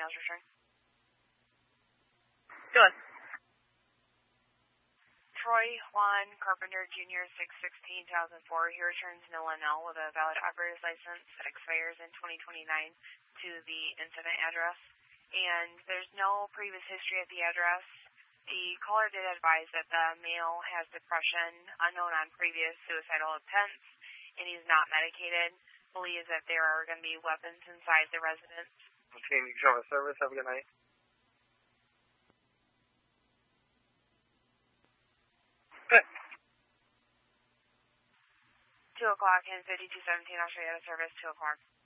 miles return. Good. Troy Juan Carpenter Jr., 6/16/2004. He returns to L with a valid operator's license that expires in 2029 to the incident address. And there's no previous history at the address. The caller did advise that the male has depression unknown on previous suicidal attempts, and he's not medicated. Believes that there are going to be weapons inside the residence. Okay, you show us service. Have a good night. Good. 2 o'clock and 5217 Australia service, 2 o'clock.